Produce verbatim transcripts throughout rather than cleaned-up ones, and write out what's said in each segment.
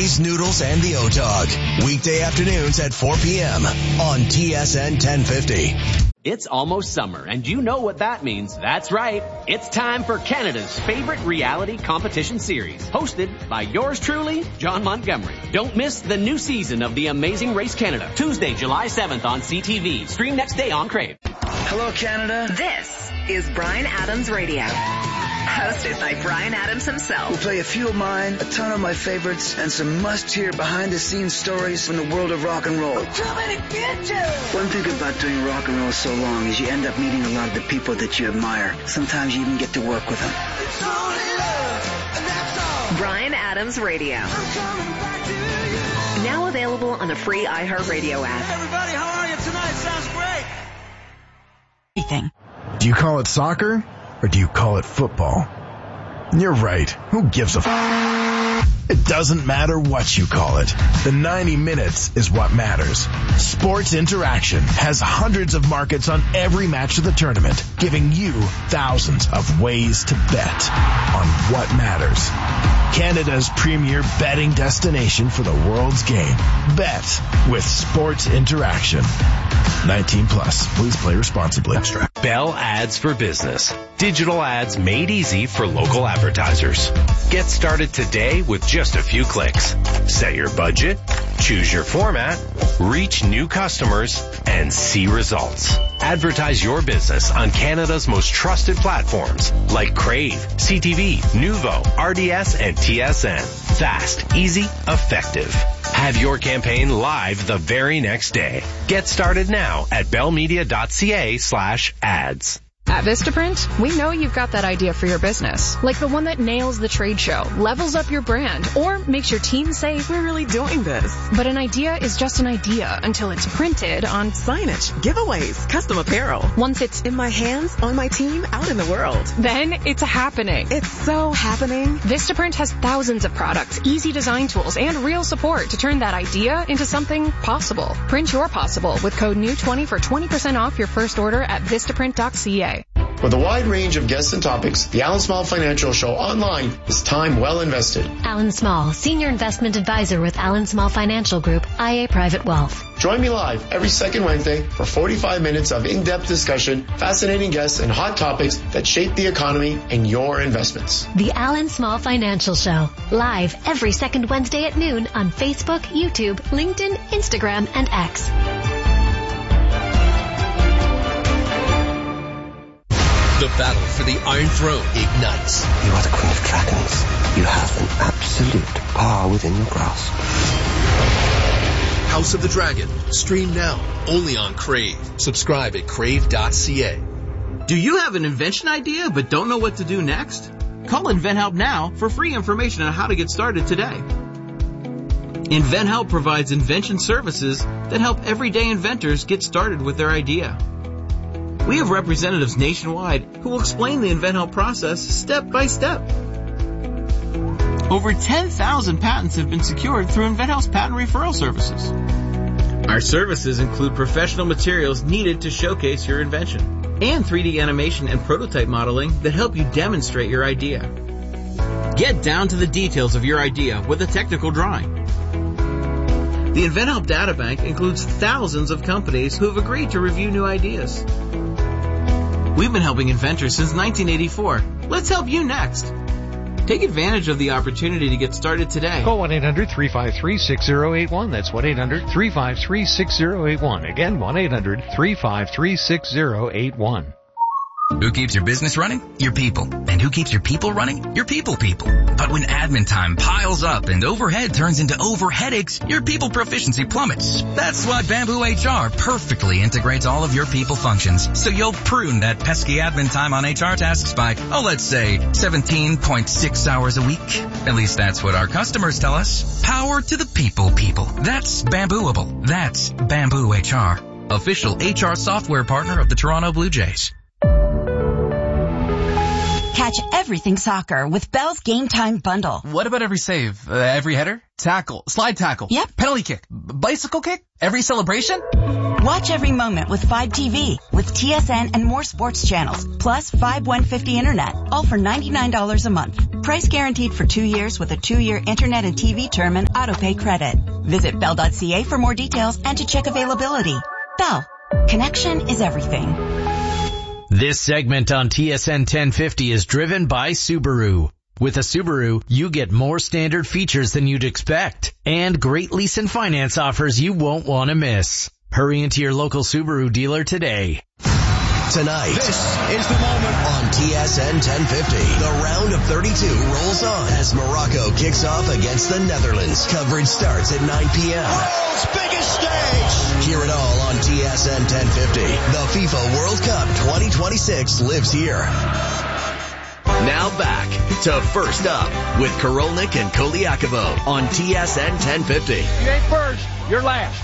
Cheese, noodles, and the O-Dog. Weekday afternoons at four p.m. on T S N ten fifty. It's almost summer, and you know what that means. That's right. It's time for Canada's favorite reality competition series, hosted by yours truly, John Montgomery. Don't miss the new season of The Amazing Race Canada, Tuesday, July seventh on C T V. Stream next day on Crave. Hello, Canada. This is Bryan Adams Radio. Hosted by Bryan Adams himself. We'll play a few of mine, a ton of my favorites, and some must-hear behind-the-scenes stories from the world of rock and roll. Too many bitches! One thing about doing rock and roll so long is you end up meeting a lot of the people that you admire. Sometimes you even get to work with them. It's only love, and that's all. Bryan Adams Radio. I'm coming back to you. Now available on the free iHeartRadio app. Hey everybody, how are you tonight? Sounds great. Anything. Do you call it soccer? Or do you call it football? You're right. Who gives a f***? It doesn't matter what you call it. The ninety minutes is what matters. Sports Interaction has hundreds of markets on every match of the tournament, giving you thousands of ways to bet on what matters. Canada's premier betting destination for the world's game. Bet with Sports Interaction. nineteen plus. Please play responsibly. Bell Ads for Business. Digital ads made easy for local advertisers. Get started today with just a few clicks. Set your budget, choose your format, reach new customers, and see results. Advertise your business on Canada's most trusted platforms like Crave, C T V, Nuvo, R D S, and T S N. Fast, easy, effective. Have your campaign live the very next day. Get started now at bellmedia.ca slash ads. At Vistaprint, we know you've got that idea for your business, like the one that nails the trade show, levels up your brand, or makes your team say, we're really doing this. But an idea is just an idea until it's printed on signage, giveaways, custom apparel. Once it's in my hands, on my team, out in the world, then it's happening. It's so happening. Vistaprint has thousands of products, easy design tools, and real support to turn that idea into something possible. Print your possible with code N E W twenty for twenty percent off your first order at vistaprint dot c a. With a wide range of guests and topics, the Alan Small Financial Show online is time well invested. Alan Small, Senior Investment Advisor with Alan Small Financial Group, I A Private Wealth. Join me live every second Wednesday for forty-five minutes of in-depth discussion, fascinating guests, and hot topics that shape the economy and your investments. The Alan Small Financial Show, live every second Wednesday at noon on Facebook, YouTube, LinkedIn, Instagram, and X. The battle for the Iron Throne ignites. You are the Queen of Dragons. You have an absolute power within your grasp. House of the Dragon. Stream now. Only on Crave. Subscribe at crave dot c a. Do you have an invention idea but don't know what to do next? Call InventHelp now for free information on how to get started today. InventHelp provides invention services that help everyday inventors get started with their idea. We have representatives nationwide who will explain the InventHelp process step by step. Over ten thousand patents have been secured through InventHelp's patent referral services. Our services include professional materials needed to showcase your invention and three D animation and prototype modeling that help you demonstrate your idea. Get down to the details of your idea with a technical drawing. The InventHelp Databank includes thousands of companies who have agreed to review new ideas. We've been helping inventors since nineteen eighty-four. Let's help you next. Take advantage of the opportunity to get started today. Call one eight hundred three five three six zero eight one. That's one eight hundred three five three six zero eight one. Again, one eight hundred three five three six zero eight one. Who keeps your business running? Your people. And who keeps your people running? Your people people. But when admin time piles up and overhead turns into over headaches, your people proficiency plummets. That's why Bamboo H R perfectly integrates all of your people functions, so you'll prune that pesky admin time on H R tasks by, oh, let's say seventeen point six hours a week. At least that's what our customers tell us. Power to the people people. That's Bambooable. That's Bamboo H R. Official H R software partner of the Toronto Blue Jays. Catch everything soccer with Bell's Game Time Bundle. What about every save? Uh, every header? Tackle? Slide tackle? Yep. Penalty kick? Bicycle kick? Every celebration? Watch every moment with Fibe T V with T S N and more sports channels, plus Fibe one fifty Internet, all for ninety-nine dollars a month. Price guaranteed for two years with a two-year Internet and T V term and auto-pay credit. Visit bell dot c a for more details and to check availability. Bell. Connection is everything. This segment on T S N ten fifty is driven by Subaru. With a Subaru, you get more standard features than you'd expect and great lease and finance offers you won't want to miss. Hurry into your local Subaru dealer today. Tonight, this is the moment on T S N ten fifty. The round of thirty-two rolls on as Morocco kicks off against the Netherlands. Coverage starts at nine p.m. World's biggest stage. Hear it all on T S N ten fifty. The FIFA World Cup twenty twenty-six lives here. Now back to First Up with Korolnik and Koliakovo on T S N ten fifty. You ain't first, you're last.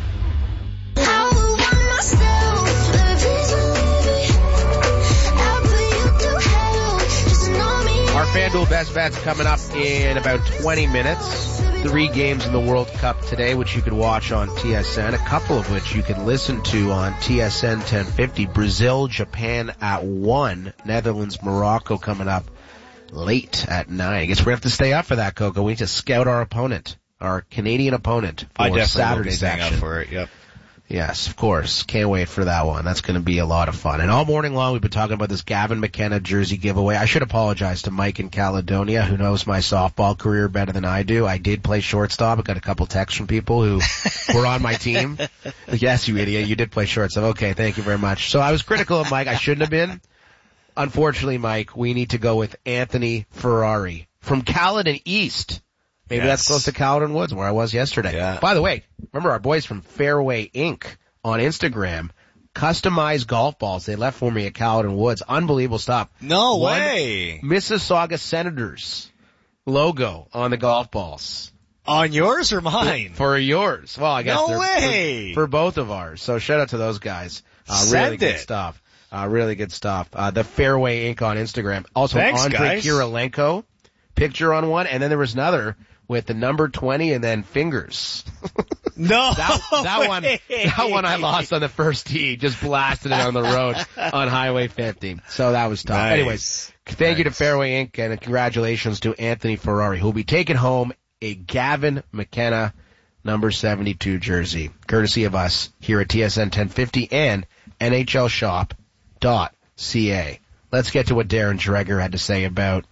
Our FanDuel Best Bets coming up in about twenty minutes. Three games in the World Cup today, which you could watch on T S N, a couple of which you can listen to on T S N ten fifty. Brazil, Japan at one. Netherlands, Morocco coming up late at nine. I guess we're going to have to stay up for that, Coco. We need to scout our opponent, our Canadian opponent, for I definitely Saturday's will be staying action. up for it, yep. Yes, of course. Can't wait for that one. That's going to be a lot of fun. And all morning long, we've been talking about this Gavin McKenna jersey giveaway. I should apologize to Mike in Caledonia, who knows my softball career better than I do. I did play shortstop. I got a couple texts from people who were on my team. Yes, you idiot. You did play shortstop. Okay, thank you very much. So I was critical of Mike. I shouldn't have been. Unfortunately, Mike, we need to go with Anthony Ferrari from Caledon East. Maybe yes. That's close to Caledon Woods, where I was yesterday. Yeah. By the way, remember our boys from Fairway Incorporated on Instagram, customized golf balls they left for me at Caledon Woods. Unbelievable stuff. No One way. Mississauga Senators logo on the golf balls. On yours or mine? For, for yours. Well, I guess no they're way. For, for both of ours. So shout out to those guys. Uh, Send really good it. stuff. Uh, really good stuff. Uh, the Fairway Incorporated on Instagram. Also, Thanks, Andre guys. Kirilenko picture on one, and then there was another with the number twenty and then fingers. No, that, that one, that one I lost on the first tee, just blasted it on the road on Highway fifty. So that was tough. Nice. Anyways, thank nice. you to Fairway Incorporated and congratulations to Anthony Ferrari, who'll be taking home a Gavin McKenna number seventy-two jersey, courtesy of us here at T S N ten fifty and N H L shop dot C A. Let's get to what Darren Dreger had to say about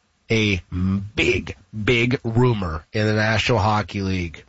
a big, big rumor in the National Hockey League.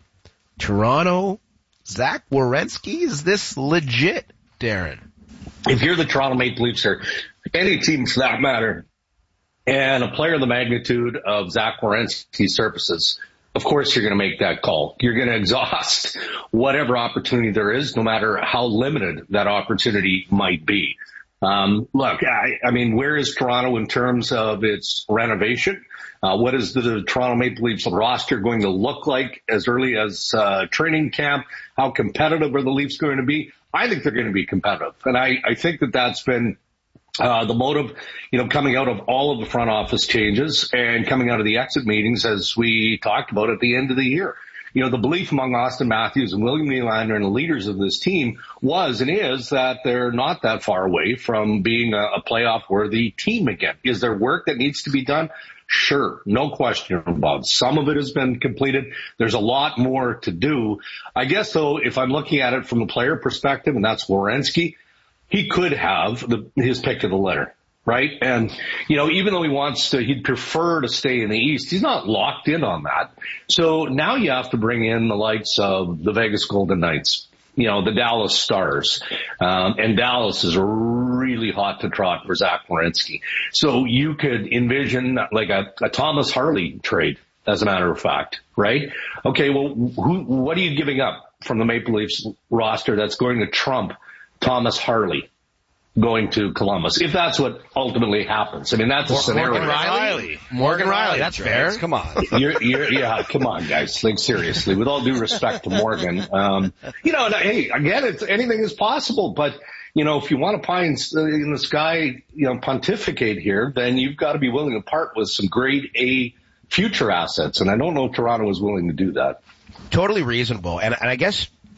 Toronto, Zach Werenski, is this legit, Darren? If you're the Toronto Maple Leafs or any team for that matter, and a player of the magnitude of Zach Werenski's surfaces, of course you're going to make that call. You're going to exhaust whatever opportunity there is, no matter how limited that opportunity might be. Um, look, I, I mean, where is Toronto in terms of its renovation? Uh, what is the, the Toronto Maple Leafs roster going to look like as early as uh, training camp? How competitive are the Leafs going to be? I think they're going to be competitive. And I, I think that that's been uh, the motive, you know, coming out of all of the front office changes and coming out of the exit meetings as we talked about at the end of the year. You know, the belief among Austin Matthews and William Nylander and the leaders of this team was and is that they're not that far away from being a, a playoff-worthy team again. Is there work that needs to be done? Sure, no question about it. Some of it has been completed. There's a lot more to do. I guess, though, if I'm looking at it from the player perspective, and that's Werenski, he could have the, his pick of the litter. Right. And, you know, even though he wants to, he'd prefer to stay in the East, he's not locked in on that. So now you have to bring in the likes of the Vegas Golden Knights, you know, the Dallas Stars. Um, and Dallas is really hot to trot for Zach Werenski. So you could envision like a, a Thomas Harley trade, as a matter of fact. Right. Okay. Well, who, what are you giving up from the Maple Leafs roster that's going to trump Thomas Harley going to Columbus, if that's what ultimately happens? I mean, that's a scenario. Morgan Riley. Morgan Riley, that's fair. Come on. You're, you're, yeah, come on, guys. Like, seriously, with all due respect to Morgan. Um, you know, hey, again, it's, anything is possible, but, you know, if you want to pie in, in the sky, you know, pontificate here, then you've got to be willing to part with some grade A future assets, and I don't know if Toronto is willing to do that. Totally reasonable, and, and I guess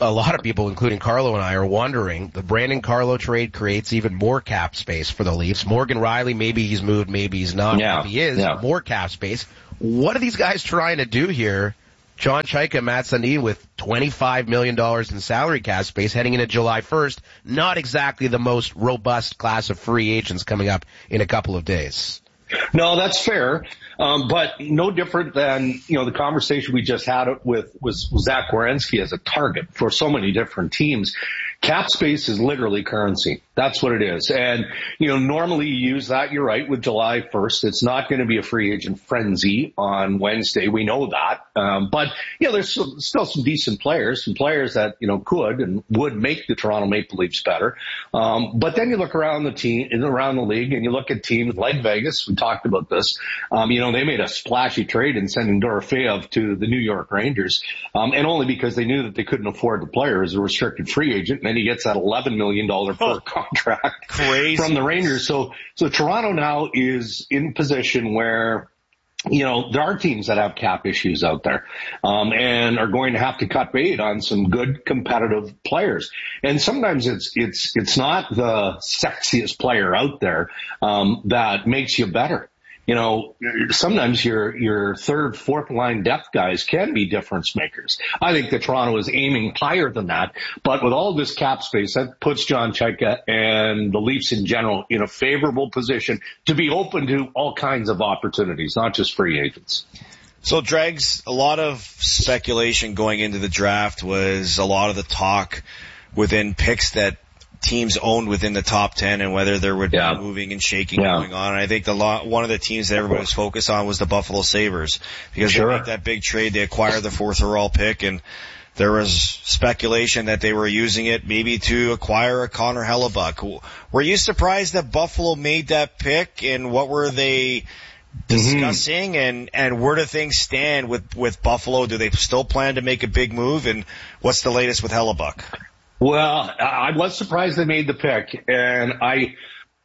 a lot of people, including Carlo and I, are wondering, the Brandon Carlo trade creates even more cap space for the Leafs. Morgan Rielly, maybe he's moved, maybe he's not. Yeah. If he is, yeah. more cap space. What are these guys trying to do here? John Chaika, Matt Sundin with twenty-five million dollars in salary cap space heading into July first. Not exactly the most robust class of free agents coming up in a couple of days. No, that's fair. Um, but no different than, you know, the conversation we just had with, was Zach Werenski as a target for so many different teams. Cap space is literally currency. That's what it is. And, you know, normally you use that, you're right, with July first. It's not going to be a free agent frenzy on Wednesday. We know that. Um, but, you know, there's still, still some decent players, some players that, you know, could and would make the Toronto Maple Leafs better. Um, but then you look around the team, around the league, and you look at teams like Vegas. We talked about this. Um, you know, they made a splashy trade in sending Dorofeyev to the New York Rangers, um, and only because they knew that they couldn't afford the player as a restricted free agent. And then he gets that eleven million dollars per oh, contract crazy. from the Rangers. So, so Toronto now is in position where, you know, there are teams that have cap issues out there, um, and are going to have to cut bait on some good competitive players. And sometimes it's, it's, it's not the sexiest player out there, um, that makes you better. You know, sometimes your, your third, fourth line depth guys can be difference makers. I think that Toronto is aiming higher than that, but with all this cap space, that puts John Chaika and the Leafs in general in a favorable position to be open to all kinds of opportunities, not just free agents. So, Dregs, a lot of speculation going into the draft was a lot of the talk within picks that teams owned within the top ten and whether there would yeah. be moving and shaking yeah. going on. And I think the lo- one of the teams that everybody was focused on was the Buffalo Sabres because sure. they made that big trade. They acquired the fourth overall pick, and there was speculation that they were using it maybe to acquire a Connor Hellebuck. Were you surprised that Buffalo made that pick, and what were they discussing, mm-hmm. and, and where do things stand with, with Buffalo? Do they still plan to make a big move, and what's the latest with Hellebuck? Well, I was surprised they made the pick, and I,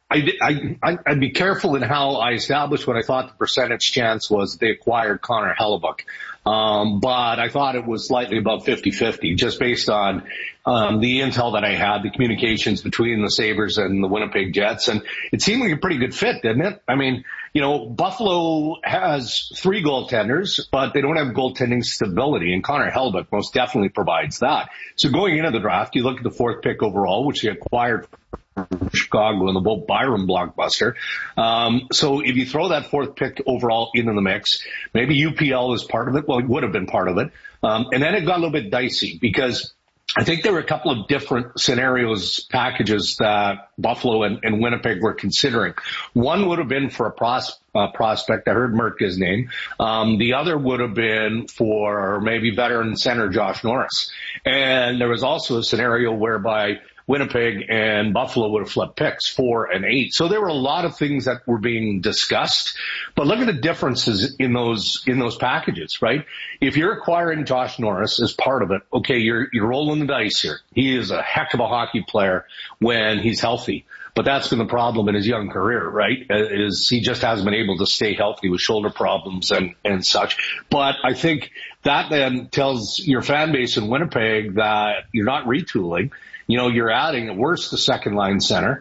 I, I, I'd be careful in how I established what I thought the percentage chance was they acquired Connor Hellebuck. Um, but I thought it was slightly above fifty-fifty, just based on um, the intel that I had, the communications between the Sabres and the Winnipeg Jets, and it seemed like a pretty good fit, didn't it? I mean, you know, Buffalo has three goaltenders, but they don't have goaltending stability, and Connor Hellebuck most definitely provides that. So going into the draft, you look at the fourth pick overall, which they acquired from Chicago in the Bo Byram blockbuster. Um, so if you throw that fourth pick overall into the mix, maybe U P L is part of it. Well, it would have been part of it. Um, and then it got a little bit dicey because I think there were a couple of different scenarios, packages that Buffalo and, and Winnipeg were considering. One would have been for a pros, uh, prospect. I heard Mertka's name. Um, the other would have been for maybe veteran center Josh Norris. And there was also a scenario whereby Winnipeg and Buffalo would have flipped picks, four and eight. So there were a lot of things that were being discussed. But look at the differences in those, in those packages, right? If you're acquiring Josh Norris as part of it, okay, you're, you're rolling the dice here. He is a heck of a hockey player when he's healthy. But that's been the problem in his young career, right? Is he just hasn't been able to stay healthy with shoulder problems and, and such. But I think that then tells your fan base in Winnipeg that you're not retooling. You know, you're adding at worst the second line center,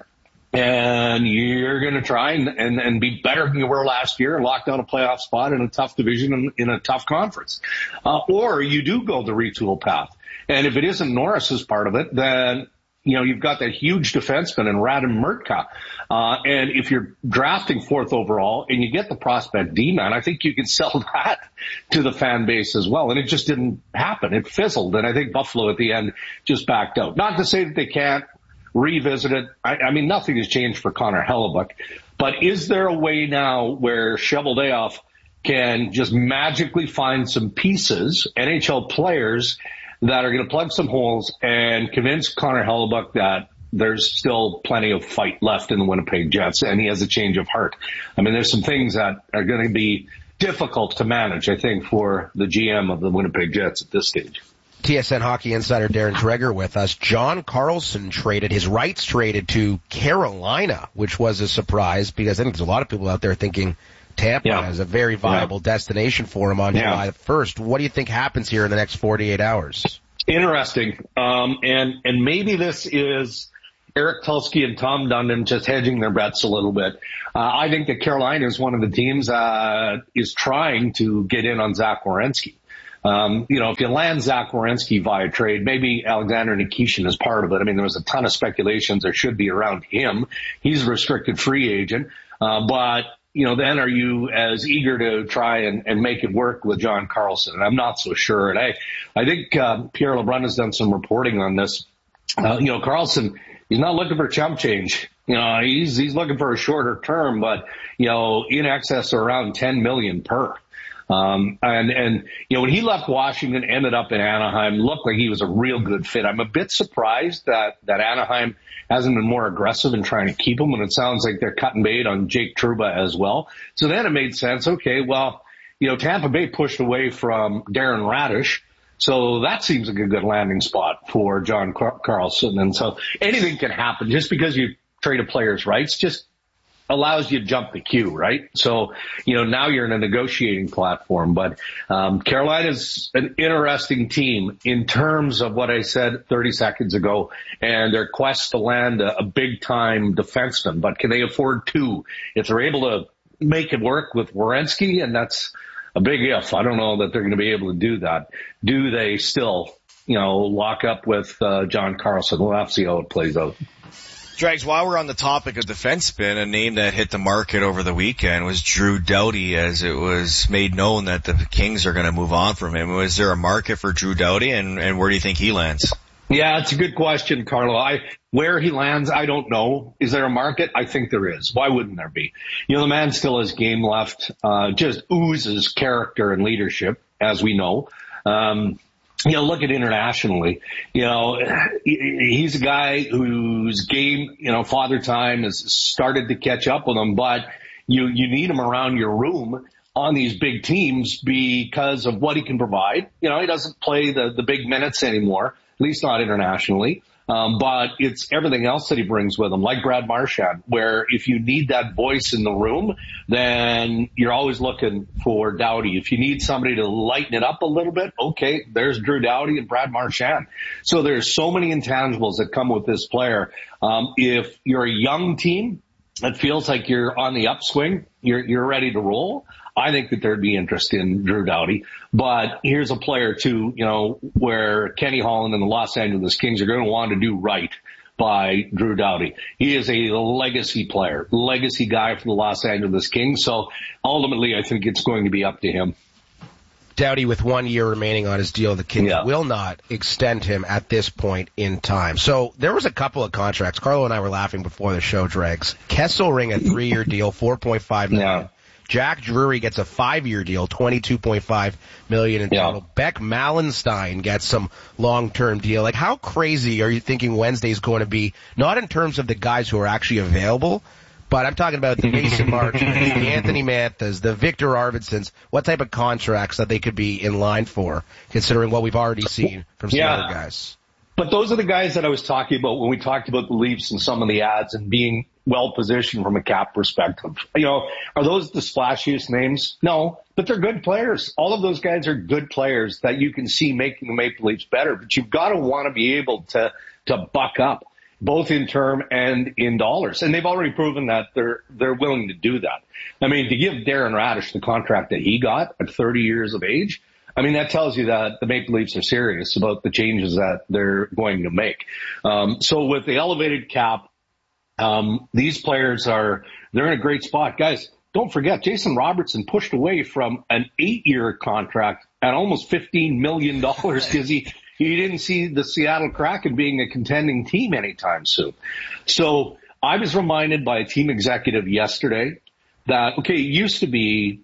and you're going to try and, and, and be better than you were last year and lock down a playoff spot in a tough division in, in a tough conference. Uh, or you do go the retool path. And if it isn't Norris as part of it, then, you know, you've got that huge defenseman in Radim Mertka. Uh, and if you're drafting fourth overall and you get the prospect D-man, I think you can sell that to the fan base as well. And it just didn't happen. It fizzled. And I think Buffalo at the end just backed out. Not to say that they can't revisit it. I, I mean, nothing has changed for Connor Hellebuck. But is there a way now where Cheveldayoff can just magically find some pieces, N H L players, that are going to plug some holes and convince Connor Hellebuck that there's still plenty of fight left in the Winnipeg Jets and he has a change of heart? I mean, there's some things that are going to be difficult to manage, I think, for the G M of the Winnipeg Jets at this stage. T S N hockey insider Darren Dreger with us. John Carlson traded, his rights traded to Carolina, which was a surprise because I think there's a lot of people out there thinking Tampa yeah. is a very viable yeah. destination for him on yeah. July first. What do you think happens here in the next forty-eight hours? Interesting. Um, and, and maybe this is Eric Tulsky and Tom Dundon just hedging their bets a little bit. Uh, I think that Carolina is one of the teams, uh, is trying to get in on Zach Werenski. Um, you know, if you land Zach Werenski via trade, maybe Alexander Nikishin is part of it. I mean, there was a ton of speculations there should be around him. He's a restricted free agent. Uh, but, you know, then are you as eager to try and, and make it work with John Carlson? And I'm not so sure. And I, I think, uh, Pierre LeBrun has done some reporting on this. Uh, you know, Carlson, he's not looking for chump change. You know, he's, he's looking for a shorter term, but, you know, in excess of around ten million per. Um, and, and, you know, when he left Washington, ended up in Anaheim, looked like he was a real good fit. I'm a bit surprised that, that Anaheim hasn't been more aggressive in trying to keep him, and it sounds like they're cutting bait on Jake Trouba as well. So then it made sense. Okay, well, you know, Tampa Bay pushed away from Darren Radish. So that seems like a good landing spot for John Car- Carlson. And so anything can happen just because you trade a player's rights. Just allows you to jump the queue, right? So, you know, now you're in a negotiating platform. But um Carolina's an interesting team in terms of what I said thirty seconds ago and their quest to land a, a big-time defenseman. But can they afford two? If they're able to make it work with Werenski, and that's a big if. I don't know that they're going to be able to do that. Do they still, you know, lock up with uh, John Carlson? We'll have to see how it plays out. Drags, while we're on the topic of defensemen, a name that hit the market over the weekend was Drew Doughty, as it was made known that the Kings are going to move on from him. Was there a market for Drew Doughty, and, and where do you think he lands? Yeah, it's a good question, Carlo. I, where he lands, I don't know. Is there a market? I think there is. Why wouldn't there be? You know, the man still has game left, uh, just oozes character and leadership, as we know. Um, You know, look at internationally, you know, he's a guy whose game, you know, father time has started to catch up with him, but you, you need him around your room on these big teams because of what he can provide. You know, he doesn't play the, the big minutes anymore, at least not internationally. Um, but it's everything else that he brings with him, like Brad Marchand, where if you need that voice in the room, then you're always looking for Doughty. If you need somebody to lighten it up a little bit, okay, there's Drew Doughty and Brad Marchand. So there's so many intangibles that come with this player. Um, if you're a young team that feels like you're on the upswing, you're, you're ready to roll, I think that there'd be interest in Drew Doughty. But here's a player, too, you know, where Kenny Holland and the Los Angeles Kings are going to want to do right by Drew Doughty. He is a legacy player, legacy guy for the Los Angeles Kings. So ultimately, I think it's going to be up to him. Doughty, with one year remaining on his deal, the Kings yeah. will not extend him at this point in time. So there was a couple of contracts. Carlo and I were laughing before the show, Dregs. Kesselring, a three-year deal, four point five million dollars. Yeah. Jack Drury gets a five-year deal, twenty-two point five million dollars in total. Yeah. Beck Malenstein gets some long-term deal. Like, how crazy are you thinking Wednesday's going to be? Not in terms of the guys who are actually available, but I'm talking about the Mason Marchants, the Anthony Manthas, the Victor Arvidssons. What type of contracts that they could be in line for, considering what we've already seen from some yeah. other guys? But those are the guys that I was talking about when we talked about the Leafs and some of the ads and being well positioned from a cap perspective. You know, are those the splashiest names? No, but they're good players. All of those guys are good players that you can see making the Maple Leafs better, but you've got to want to be able to, to buck up both in term and in dollars. And they've already proven that they're, they're willing to do that. I mean, to give Darren Radish the contract that he got at thirty years of age, I mean, that tells you that the Maple Leafs are serious about the changes that they're going to make. Um, so with the elevated cap, Um, these players are, they're in a great spot. Guys, don't forget, Jason Robertson pushed away from an eight-year contract at almost fifteen million dollars because he, he didn't see the Seattle Kraken being a contending team anytime soon. So I was reminded by a team executive yesterday that, okay, it used to be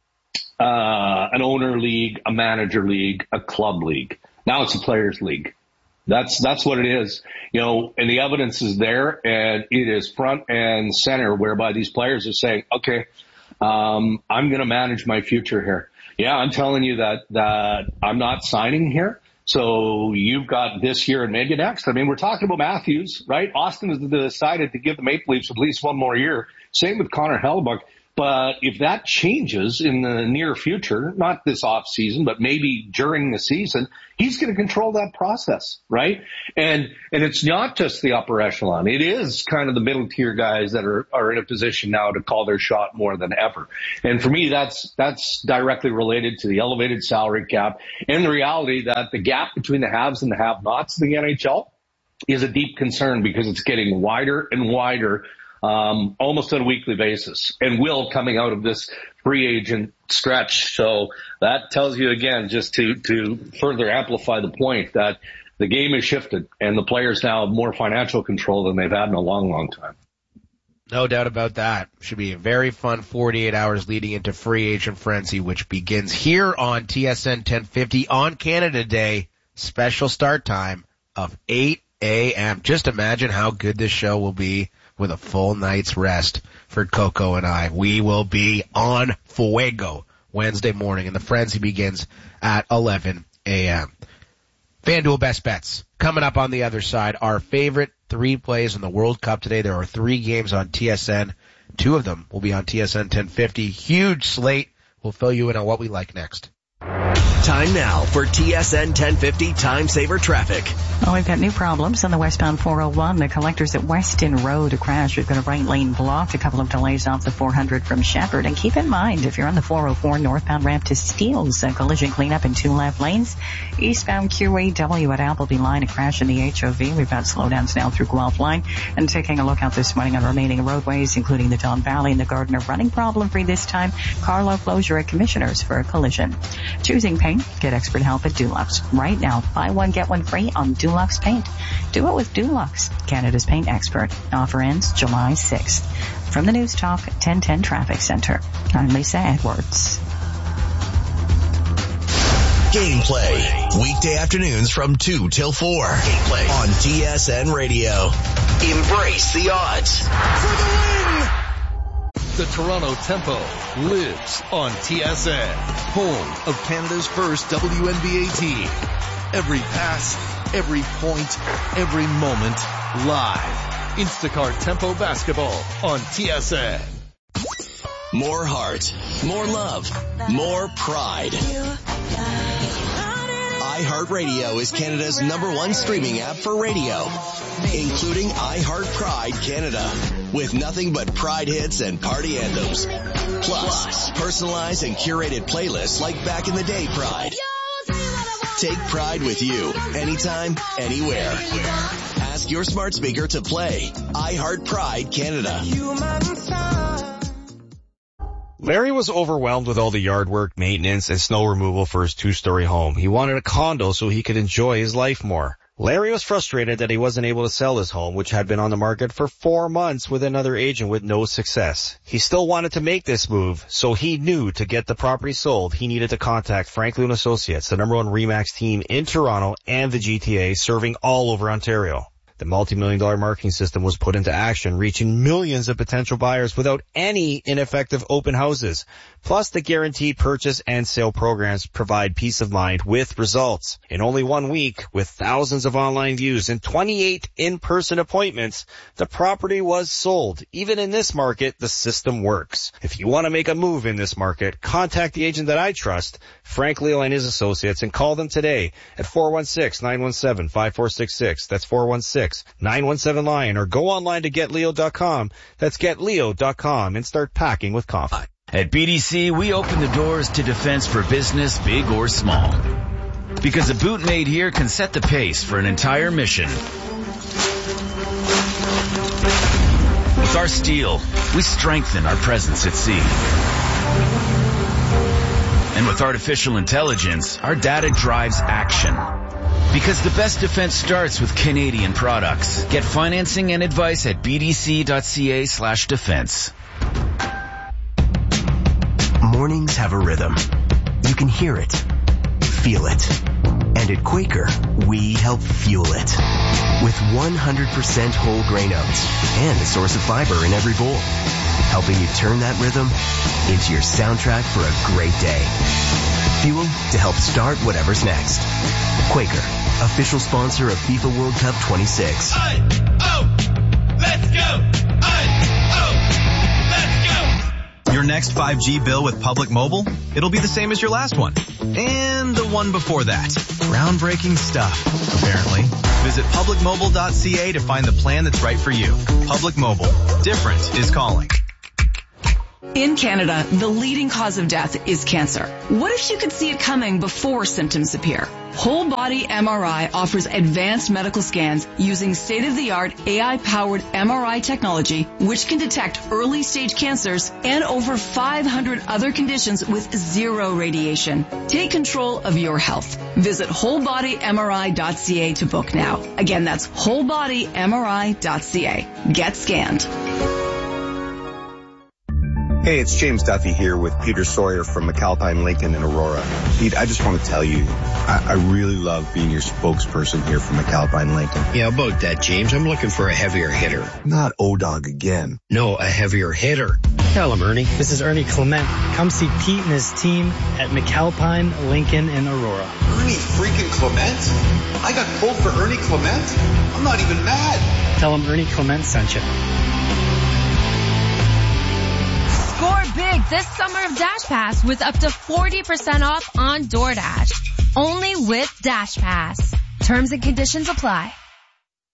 uh, an owner league, a manager league, a club league. Now it's a players league. That's, that's what it is, you know, and the evidence is there, and it is front and center, whereby these players are saying, okay, um, I'm going to manage my future here. Yeah, I'm telling you that, that I'm not signing here. So you've got this year and maybe next. I mean, we're talking about Matthews, right? Austin has decided to give the Maple Leafs at least one more year. Same with Connor Hellebuyck. But if that changes in the near future, not this off season, but maybe during the season, he's going to control that process, right? And, and it's not just the upper echelon. It is kind of the middle tier guys that are, are in a position now to call their shot more than ever. And for me, that's, that's directly related to the elevated salary cap and the reality that the gap between the haves and the have-nots in the N H L is a deep concern because it's getting wider and wider Um, almost on a weekly basis, and will coming out of this free agent stretch. So that tells you again, just to, to further amplify the point that the game has shifted and the players now have more financial control than they've had in a long, long time. No doubt about that. Should be a very fun forty-eight hours leading into free agent frenzy, which begins here on T S N ten fifty on Canada Day. Special start time of eight a.m. Just imagine how good this show will be with a full night's rest for Coco and I. We will be on fuego Wednesday morning, and the frenzy begins at eleven a.m. FanDuel Best Bets coming up on the other side. Our favorite three plays in the World Cup today. There are three games on T S N. Two of them will be on T S N ten fifty. Huge slate. We'll fill you in on what we like next. Time now for T S N ten fifty Time Saver Traffic. Well, we've got new problems on the westbound four oh one. The collectors at Weston Road, a crash. We've got a right lane blocked. A couple of delays off the four hundred from Shepherd. And keep in mind, if you're on the four oh four northbound ramp to Steeles, a collision cleanup in two left lanes. Eastbound Q A W at Appleby Line, a crash in the H O V. We've got slowdowns now through Guelph Line. And taking a look out this morning on remaining roadways, including the Don Valley and the Gardner running problem free this time. Carlo closure at Commissioners for a collision. Choosing paint? Get expert help at Dulux. Right now, buy one, get one free on Dulux Paint. Do it with Dulux, Canada's paint expert. Offer ends July sixth. From the News Talk ten ten Traffic Center, I'm Lisa Edwards. Gameplay. Weekday afternoons from two till four. Gameplay on T S N Radio. Embrace the odds. For the win! The Toronto Tempo lives on T S N, home of Canada's first W N B A team. Every pass, every point, every moment, live. Instacart Tempo Basketball on T S N. More heart, more love, more pride. iHeartRadio is Canada's number one streaming app for radio, including iHeart Pride Canada, with nothing but Pride hits and party anthems. Plus, personalized and curated playlists like Back in the Day Pride. Take Pride with you, anytime, anywhere. Ask your smart speaker to play iHeart Pride Canada. Larry was overwhelmed with all the yard work, maintenance, and snow removal for his two-story home. He wanted a condo so he could enjoy his life more. Larry was frustrated that he wasn't able to sell his home, which had been on the market for four months with another agent with no success. He still wanted to make this move, so he knew to get the property sold, he needed to contact Franklin and Associates, the number one RE/MAX team in Toronto and the G T A, serving all over Ontario. The multi-million dollar marketing system was put into action, reaching millions of potential buyers without any ineffective open houses. Plus, the guaranteed purchase and sale programs provide peace of mind with results. In only one week, with thousands of online views and twenty-eight in-person appointments, the property was sold. Even in this market, the system works. If you want to make a move in this market, contact the agent that I trust, Frank Leo and his associates, and call them today at four one six, nine one seven, five four six six. That's four one six, nine one seven, lion, or go online to get leo dot com. That's get leo dot com, and start packing with confidence. At B D C, we open the doors to defense for business, big or small. Because a boot made here can set the pace for an entire mission. With our steel, we strengthen our presence at sea. And with artificial intelligence, our data drives action. Because the best defense starts with Canadian products. Get financing and advice at b d c dot c a slash defense. Mornings have a rhythm. You can hear it, feel it. And at Quaker, we help fuel it. With one hundred percent whole grain oats and a source of fiber in every bowl. Helping you turn that rhythm into your soundtrack for a great day. Fuel to help start whatever's next. Quaker, official sponsor of FIFA World Cup twenty-six. I, oh, let's go! I, oh, let's go! Your next five G bill with Public Mobile, it'll be the same as your last one. And the one before that. Groundbreaking stuff, apparently. Visit public mobile dot c a to find the plan that's right for you. Public Mobile. Different is calling. In Canada, the leading cause of death is cancer. What if you could see it coming before symptoms appear? Whole Body M R I offers advanced medical scans using state-of-the-art A I-powered M R I technology, which can detect early-stage cancers and over five hundred other conditions with zero radiation. Take control of your health. Visit whole body M R I dot c a to book now. Again, that's whole body M R I dot c a. Get scanned. Hey, it's James Duffy here with Peter Sawyer from McAlpine Lincoln in Aurora. Pete, I just want to tell you, I, I really love being your spokesperson here for McAlpine Lincoln. Yeah, about that, James. I'm looking for a heavier hitter. Not O-Dog again. No, a heavier hitter. Tell him, Ernie. This is Ernie Clement. Come see Pete and his team at McAlpine Lincoln in Aurora. Ernie freaking Clement? I got pulled for Ernie Clement? I'm not even mad. Tell him Ernie Clement sent you. Score big this summer of Dash Pass with up to forty percent off on DoorDash. Only with Dash Pass. Terms and conditions apply.